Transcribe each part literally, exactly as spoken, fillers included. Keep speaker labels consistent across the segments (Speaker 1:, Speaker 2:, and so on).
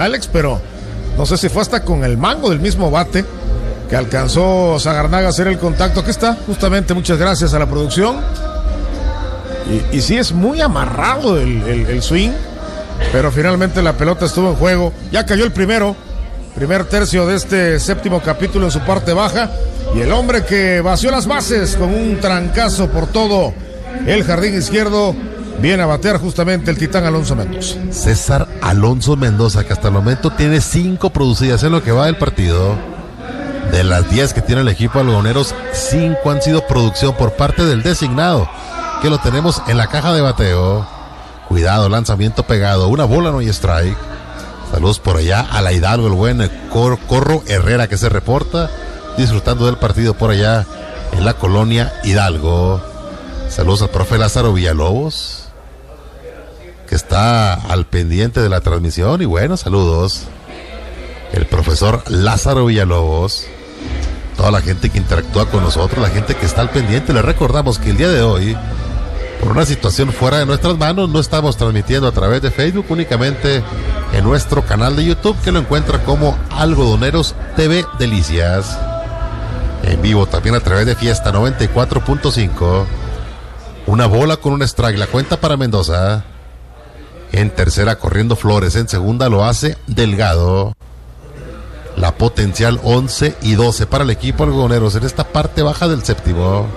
Speaker 1: Alex, pero no sé si fue hasta con el mango del mismo bate que alcanzó Zagarnaga a hacer el contacto. Aquí está, justamente, muchas gracias a la producción. Y, y sí, es muy amarrado el, el, el swing, pero finalmente la pelota estuvo en juego. Ya cayó el primero, primer tercio de este séptimo capítulo en su parte baja. Y el hombre que vació las bases con un trancazo por todo el jardín izquierdo viene a batear justamente el titán Alonso Mendoza.
Speaker 2: César Alonso Mendoza, que hasta el momento tiene cinco producidas en lo que va del partido. De las diez que tiene el equipo algodoneros, cinco han sido producción por parte del designado, que lo tenemos en la caja de bateo. Cuidado, lanzamiento pegado, una bola, no hay strike. Saludos por allá a la Hidalgo, el buen Cor- Corro Herrera, que se reporta disfrutando del partido por allá en la colonia Hidalgo. Saludos al profe Lázaro Villalobos, que está al pendiente de la transmisión. Y bueno, saludos el profesor Lázaro Villalobos, toda la gente que interactúa con nosotros, la gente que está al pendiente. Les recordamos que el día de hoy, por una situación fuera de nuestras manos, no estamos transmitiendo a través de Facebook, únicamente en nuestro canal de YouTube, que lo encuentra como Algodoneros T V Delicias, en vivo también a través de Fiesta noventa y cuatro punto cinco. Una bola con un strike, la cuenta para Mendoza. En tercera corriendo Flores, en segunda lo hace Delgado. La potencial once y doce para el equipo algodoneros en esta parte baja del séptimo.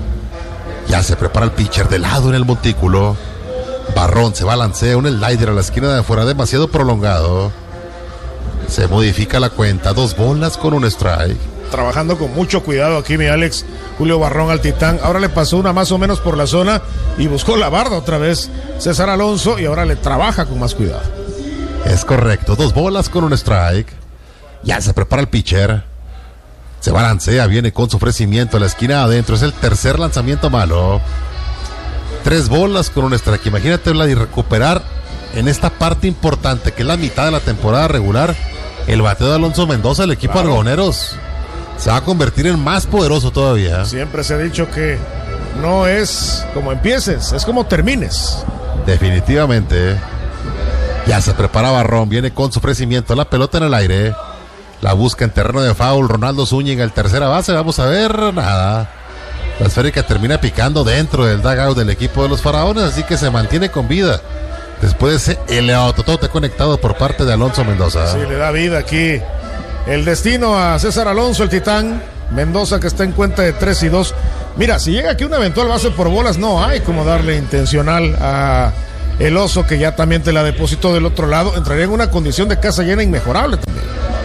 Speaker 2: Ya se prepara el pitcher de lado en el montículo. Barrón se balancea un slider a la esquina de afuera demasiado prolongado. Se modifica la cuenta, dos bolas con un strike.
Speaker 1: Trabajando con mucho cuidado aquí mi Alex, Julio Barrón al titán. Ahora le pasó una más o menos por la zona y buscó la barda otra vez César Alonso, y ahora le trabaja con más cuidado.
Speaker 2: Es correcto, dos bolas con un strike. Ya se prepara el pitcher. Se balancea, viene con su ofrecimiento a la esquina adentro. Es el tercer lanzamiento malo. Tres bolas con un strike. Imagínate, Vlad, y recuperar en esta parte importante, que es la mitad de la temporada regular, el bateo de Alonso Mendoza. El equipo claro. algodoneros se va a convertir en más poderoso todavía.
Speaker 1: Siempre se ha dicho que no es como empieces, es como termines.
Speaker 2: Definitivamente. Ya se prepara Barrón, viene con su ofrecimiento, la pelota en el aire. La busca en terreno de foul Ronaldo Zúñiga, el tercera base. Vamos a ver, nada. La esférica termina picando dentro del dugout del equipo de los Faraones, así que se mantiene con vida después de ese eleototote conectado por parte de Alonso Mendoza.
Speaker 1: Sí, le da vida aquí el destino a César Alonso, el titán Mendoza, que está en cuenta de tres y dos. Mira, si llega aquí una eventual base por bolas, no hay como darle intencional a el oso, que ya también te la depositó del otro lado. Entraría en una condición de casa llena inmejorable también.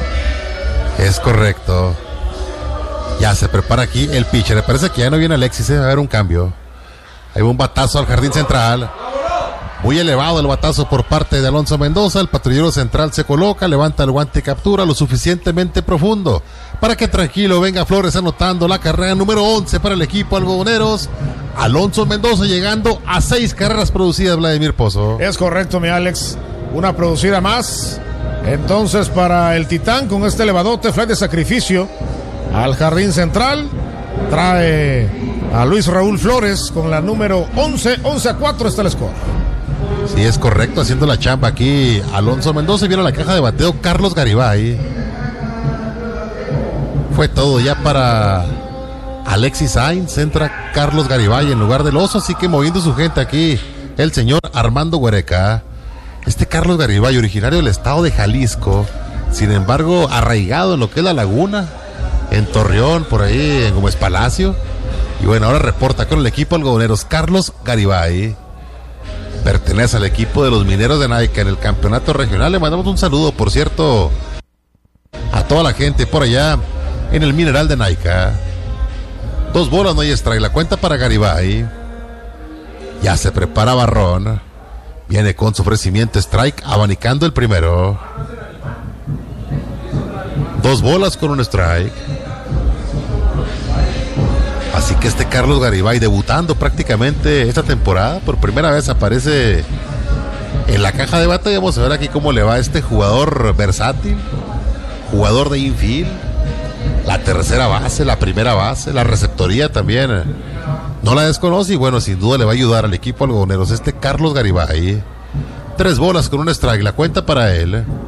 Speaker 2: Es correcto. Ya se prepara aquí el pitcher. Me parece que ya no viene Alexis, ¿eh? Va a haber un cambio. Hay un batazo al jardín central. Muy elevado el batazo por parte de Alonso Mendoza. El patrullero central se coloca, levanta el guante y captura lo suficientemente profundo para que tranquilo venga Flores anotando la carrera número once para el equipo algodoneros. Alonso Mendoza llegando a seis carreras producidas, Vladimir Pozo.
Speaker 1: Es correcto, mi Alex. Una producida más. Entonces, para el titán, con este elevadote, fly de sacrificio al jardín central, trae a Luis Raúl Flores con la número once. once a cuatro está el score.
Speaker 2: Sí, es correcto, haciendo la chamba aquí Alonso Mendoza. Viene a la caja de bateo Carlos Garibay. Fue todo ya para Alexis Sainz. Entra Carlos Garibay en lugar del oso, así que moviendo su gente aquí el señor Armando Huereca. Este Carlos Garibay, originario del estado de Jalisco, sin embargo arraigado en lo que es la laguna, en Torreón, por ahí en Gómez Palacio. Y bueno, ahora reporta con el equipo algodoneros. Carlos Garibay pertenece al equipo de los Mineros de Naica en el campeonato regional. Le mandamos un saludo, por cierto, a toda la gente por allá en el Mineral de Naica. Dos bolas, no hay strike. La cuenta para Garibay. Ya se prepara Barrón. Viene con su ofrecimiento strike, abanicando el primero. Dos bolas con un strike. Así que este Carlos Garibay, debutando prácticamente esta temporada, por primera vez aparece en la caja de bate. Y vamos a ver aquí cómo le va a este jugador versátil, jugador de infield, la tercera base, la primera base, la receptoría también. No la desconoce y bueno, sin duda le va a ayudar al equipo algodoneros este Carlos Garibay. Tres bolas con un strike, la cuenta para él.